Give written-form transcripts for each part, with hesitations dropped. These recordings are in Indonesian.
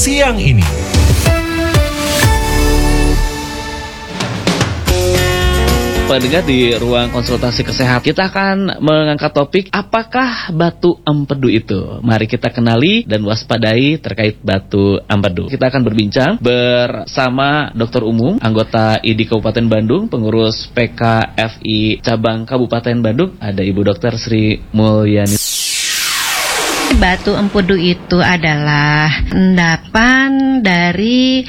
siang ini. Pendengar, di ruang konsultasi kesehatan kita akan mengangkat topik apakah batu empedu itu. Mari kita kenali dan waspadai terkait batu empedu. Kita akan berbincang bersama Dokter Umum, anggota ID Kabupaten Bandung, pengurus PKFI Cabang Kabupaten Bandung, ada Ibu Dokter Sri Mulyani. Batu empedu itu adalah endapan dari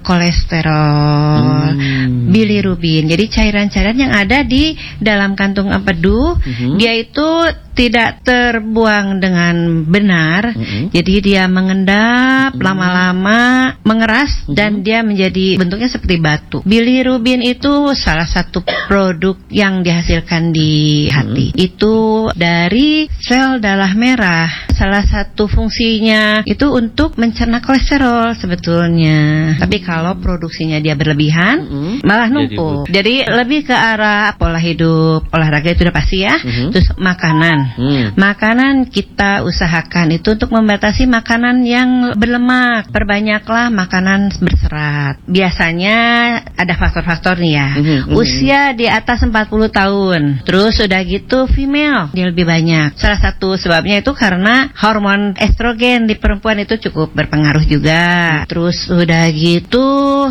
kolesterol, bilirubin. Jadi cairan-cairan yang ada di dalam kantung empedu, dia itu tidak terbuang dengan benar. Jadi dia mengendap lama-lama, mengeras, dan dia menjadi bentuknya seperti batu. Bilirubin itu salah satu produk yang dihasilkan di hati. Itu dari sel darah merah. Salah satu fungsinya itu untuk mencerna kolesterol sebetulnya. Tapi kalau produksinya dia berlebihan, malah numpuk. Jadi lebih ke arah pola hidup, olahraga itu udah pasti ya. Terus makanan. Makanan kita usahakan itu untuk membatasi makanan yang berlemak. Perbanyaklah makanan berserat. Biasanya ada faktor-faktor nih ya. Usia di atas 40 tahun. Terus udah gitu female dia lebih banyak. Salah satu sebabnya itu karena hormon estrogen di perempuan itu cukup berpengaruh juga. Terus udah gitu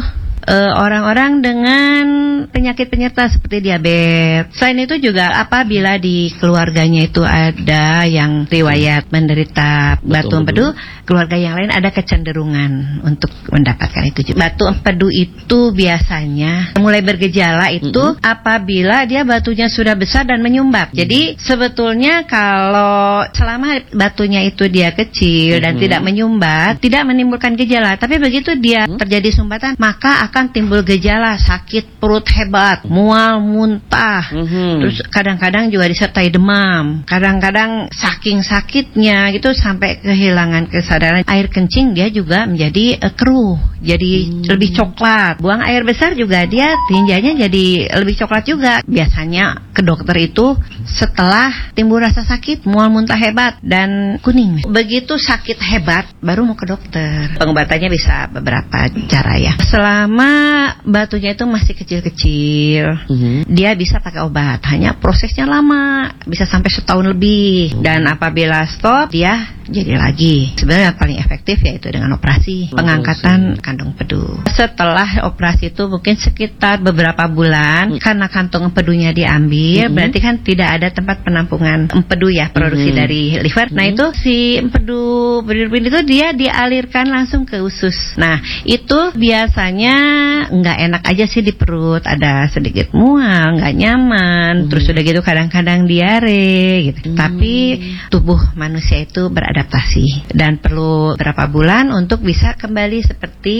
orang-orang dengan penyakit penyerta seperti diabetes. Selain itu juga apabila di keluarganya itu ada yang riwayat menderita batu empedu, keluarga yang lain ada kecenderungan untuk mendapatkan itu juga. Batu empedu itu biasanya mulai bergejala itu apabila dia batunya sudah besar dan menyumbat. Jadi sebetulnya kalau selama batunya itu dia kecil dan tidak menyumbat, tidak menimbulkan gejala. Tapi begitu dia terjadi sumbatan, maka akan timbul gejala sakit perut hebat, mual, muntah. Terus kadang-kadang juga disertai demam. Kadang-kadang saking sakitnya gitu sampai kehilangan kesadaran. Air kencing dia juga menjadi keruh, jadi lebih coklat. Buang air besar juga dia tinjanya jadi lebih coklat juga. Biasanya ke dokter itu setelah timbul rasa sakit, mual, muntah hebat dan kuning. Begitu sakit hebat baru mau ke dokter. Pengobatannya bisa beberapa cara ya. Selama batunya itu masih kecil-kecil, dia bisa pakai obat. Hanya prosesnya lama, bisa sampai setahun lebih. Dan apabila stop, dia jadi lagi. Sebenarnya yang paling efektif yaitu dengan operasi pengangkatan kantung empedu. Setelah operasi itu mungkin sekitar beberapa bulan, karena kantung empedunya diambil, berarti kan tidak ada tempat penampungan empedu ya, produksi dari liver. Nah itu si empedu bilirubin itu dia dialirkan langsung ke usus. Nah itu biasanya nggak enak aja sih di perut, ada sedikit mual, nggak nyaman, terus udah gitu kadang-kadang diare gitu. Tapi tubuh manusia itu beradaptasi dan perlu berapa bulan untuk bisa kembali seperti